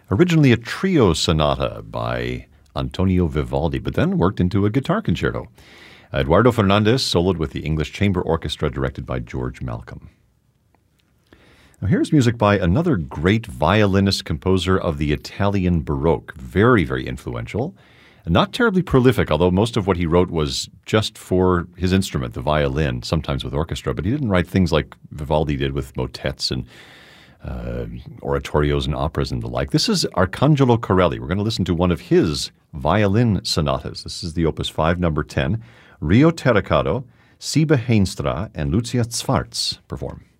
Originally a trio sonata by Antonio Vivaldi, but then worked into a guitar concerto. Eduardo Fernandez soloed with the English Chamber Orchestra directed by George Malcolm. Now here's music by another great violinist composer of the Italian Baroque. Very, very influential. Not terribly prolific, although most of what he wrote was just for his instrument, the violin, sometimes with orchestra. But he didn't write things like Vivaldi did with motets and oratorios and operas and the like. This is Arcangelo Corelli. We're going to listen to one of his violin sonatas. This is the Opus 5, number 10. Rio Terracado, Siba Heenstra, and Lucia Zwartz perform.